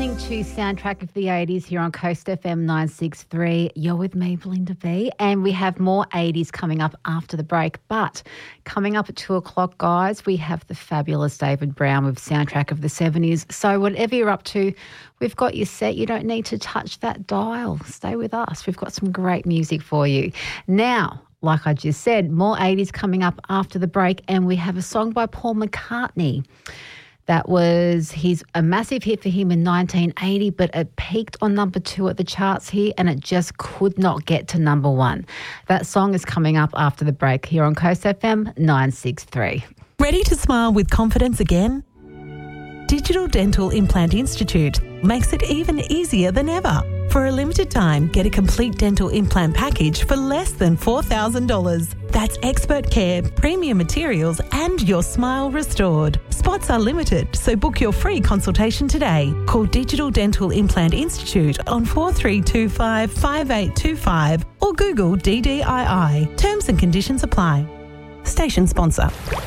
listening to Soundtrack of the 80s here on Coast FM 963. You're with me, Belinda B, and we have more 80s coming up after the break. But coming up at 2 o'clock, guys, we have the fabulous David Brown with Soundtrack of the 70s. So whatever you're up to, we've got you set. You don't need to touch that dial. Stay with us. We've got some great music for you. Now, like I just said, more 80s coming up after the break, and we have a song by Paul McCartney. That was a massive hit for him in 1980, but it peaked on number 2 at the charts here, and it just could not get to number 1. That song is coming up after the break here on Coast FM 963. Ready to smile with confidence again? Digital Dental Implant Institute makes it even easier than ever. For a limited time, get a complete dental implant package for less than $4,000. That's expert care, premium materials, and your smile restored. Spots are limited, so book your free consultation today. Call Digital Dental Implant Institute on 4325 5825 or Google DDII. Terms and conditions apply. Station sponsor.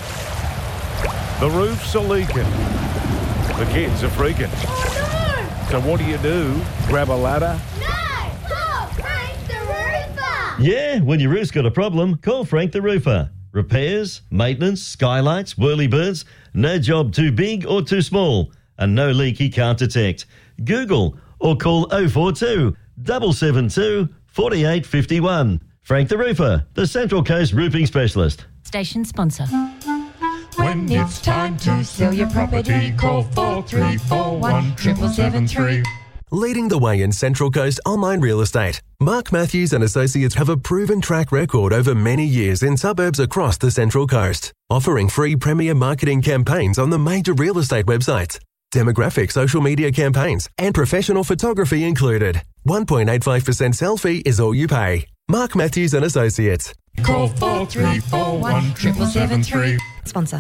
The roofs are leaking. The kids are freaking. Oh, So what do? Grab a ladder? no! No! Call Frank the Roofer! Yeah, when your roof's got a problem, call Frank the Roofer. Repairs, maintenance, skylights, whirlybirds, no job too big or too small, and no leak he can't detect. Google or call 042 772 4851. Frank the Roofer, the Central Coast roofing specialist. Station sponsor. When it's time to sell your property, call 4341 7773. Leading the way in Central Coast online real estate, Mark Matthews and Associates have a proven track record over many years in suburbs across the Central Coast, offering free premier marketing campaigns on the major real estate websites, demographic social media campaigns, and professional photography included. 1.85% sell fee is all you pay. Mark Matthews and Associates. Call 4341 7773. Sponsor.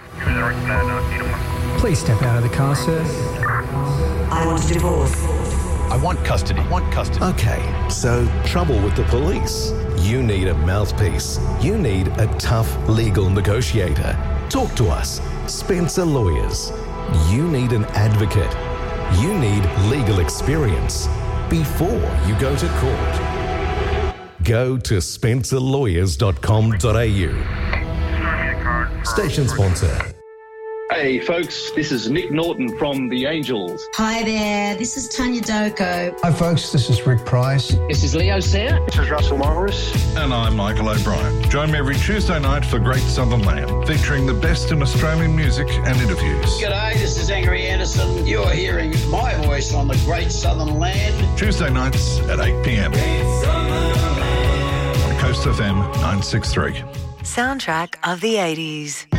Please step out of the car, sir. I want a divorce. I want custody. Okay, so trouble with the police. You need a mouthpiece. You need a tough legal negotiator. Talk to us. Spencer Lawyers. You need an advocate. You need legal experience before you go to court. Go to spencerlawyers.com.au. Station sponsor. Hey folks, this is Nick Norton from The Angels. Hi there, this is Tanya Doko. Hi folks, this is Rick Price. This is Leo Sayre. This is Russell Morris. And I'm Michael O'Brien. Join me every Tuesday night for Great Southern Land, featuring the best in Australian music and interviews. G'day, this is Angry Anderson. You're hearing my voice on the Great Southern Land. Tuesday nights at 8 p.m. on Coast FM 963. Soundtrack of the 80s.